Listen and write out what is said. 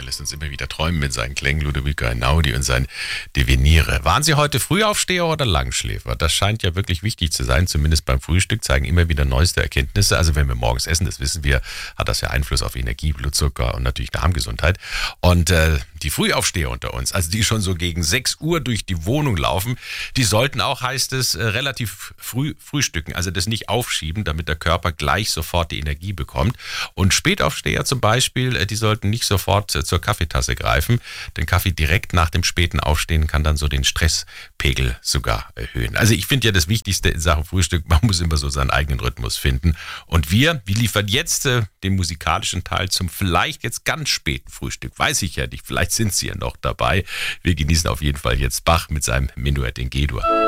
lässt uns immer wieder träumen mit seinen Klängen, Ludovico Einaudi und sein Divenire. Waren Sie heute Frühaufsteher oder Langschläfer? Das scheint ja wirklich wichtig zu sein, zumindest beim Frühstück zeigen immer wieder neueste Erkenntnisse. Also wenn wir morgens essen, das wissen wir, hat das ja Einfluss auf Energie, Blutzucker und natürlich Darmgesundheit. Und die Frühaufsteher unter uns, also die schon so gegen 6 Uhr durch die Wohnung laufen, die sollten auch, heißt es, relativ früh frühstücken, also das nicht aufschieben, damit der Körper gleich sofort die Energie bekommt. Und Spätaufsteher zum Beispiel, die sollten nicht sofort zur Kaffeetasse greifen, denn Kaffee direkt nach dem späten Aufstehen kann dann so den Stresspegel sogar erhöhen. Also ich finde ja das Wichtigste in Sachen Frühstück, man muss immer so seinen eigenen Rhythmus finden. Und wir liefern jetzt den musikalischen Teil zum vielleicht jetzt ganz späten Frühstück. Weiß ich ja nicht, vielleicht sind Sie ja noch dabei. Wir genießen auf jeden Fall jetzt Bach mit seinem Menuett in G-Dur.